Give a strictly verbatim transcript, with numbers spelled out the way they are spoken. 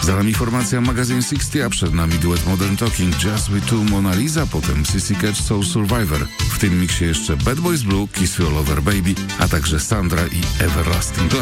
Za nami formacja Magazine sześćdziesiąt, a przed nami duet Modern Talking, Just We Two, Mona Lisa, potem Pussycat Soul Survivor. W tym miksie jeszcze Bad Boys Blue, Kiss You All Over Baby, a także Sandra i Everlasting Love.